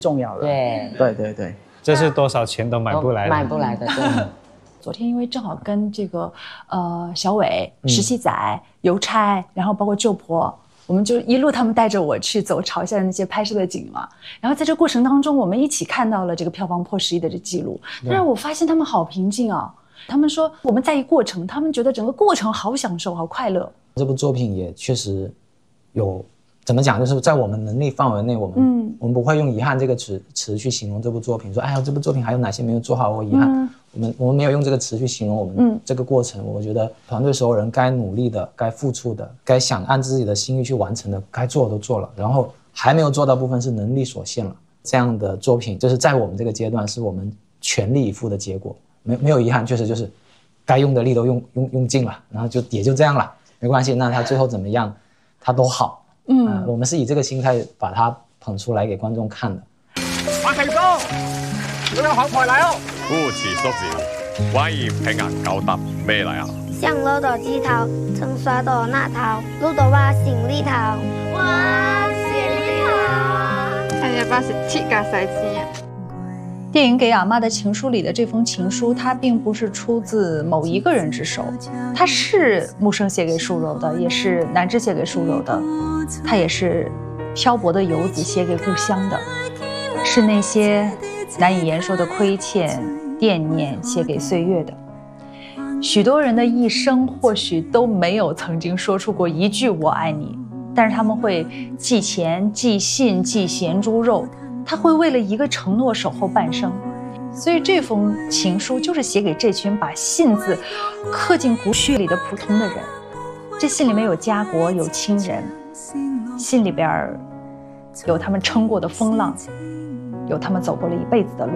重要了。对， 这是多少钱都买不来的， 买不来的。对。 昨天因为正好跟这个小伟、实习仔、邮差，然后包括舅婆，我们就一路他们带着我去走朝鲜那些拍摄的景嘛。然后在这过程当中，我们一起看到了这个票房破10亿的这记录。但是我发现他们好平静啊，他们说我们在意过程，他们觉得整个过程好享受、好快乐。 这部作品也确实有怎么讲，就是在我们能力范围内，我们不会用遗憾这个词去形容这部作品，说哎呀这部作品还有哪些没有做好，我遗憾。我们没有用这个词去形容我们这个过程。我觉得团队所有人该努力的、该付出的、该想按自己的心意去完成的，该做的都做了，然后还没有做到部分是能力所限了。这样的作品就是在我们这个阶段是我们全力以赴的结果，没有遗憾，确实就是该用的力都用尽了，然后也就这样了，没关系。那他最后怎么样，他都好。我们是以这个心態把它捧出來給觀眾看的。 馬奇哥，都有好牌嚟哦！夫詞叔字，關於平衡夠答咩嚟啊？ 像攞到雞頭，曾刷到那頭，攞到話行李頭。哇，行李頭！ 看要把是鐵架塞錢。 电影《给阿妈的情书》里的这封情书，它并不是出自某一个人之手，它是木生写给树柔的，也是南枝写给树柔的，它也是漂泊的游子写给故乡的，是那些难以言说的亏欠、惦念写给岁月的。许多人的一生或许都没有曾经说出过一句我爱你，但是他们会寄钱、寄信、寄咸猪肉，他会为了一个承诺守候半生。所以这封情书就是写给这群把信字刻进骨血里的普通的人。这信里面有家国，有亲人，信里边有他们撑过的风浪，有他们走过了一辈子的路。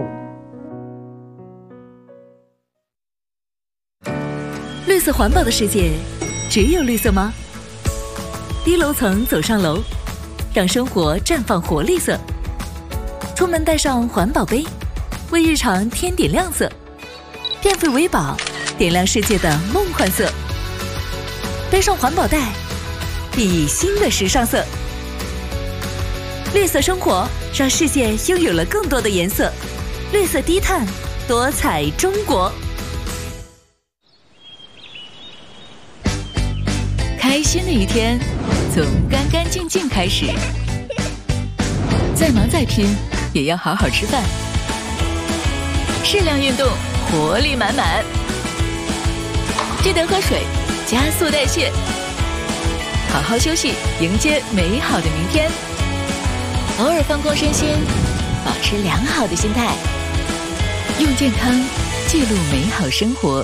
绿色环保的世界只有绿色吗？低楼层走上楼，让生活绽放活绿色。出门带上环保杯，为日常添点亮色。变废为宝，点亮世界的梦幻色。背上环保袋，熠熠新的时尚色。绿色生活，让世界拥有了更多的颜色。绿色低碳，多彩中国。开心的一天，从干干净净开始。再忙再拼，也要好好吃饭。适量运动，活力满满。记得喝水，加速代谢。好好休息，迎接美好的明天。偶尔放空身心，保持良好的心态。用健康记录美好生活。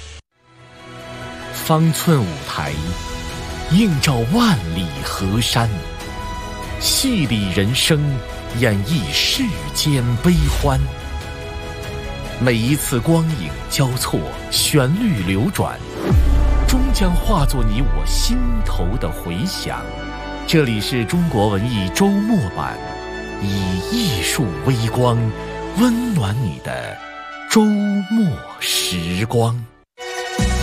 方寸舞台，映照万里河山，戏里人生，演绎世间悲欢。每一次光影交错，旋律流转，终将化作你我心头的回响。这里是中国文艺周末版，以艺术微光温暖你的周末时光。